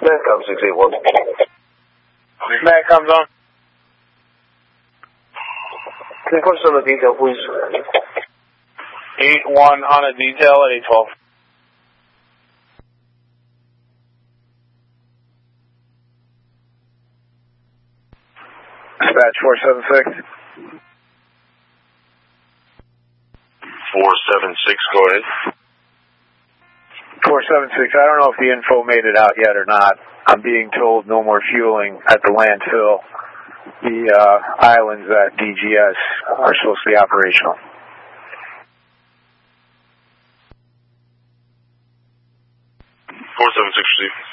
Medcom 681. Medcom's on. Can you put us on the detail, please? 8-1 on a detail at 812. Dispatch 476. 476, go ahead. 476, I don't know if the info made it out yet or not. I'm being told no more fueling at the landfill. The islands at DGS are supposed to be operational. Four 7 6 receive.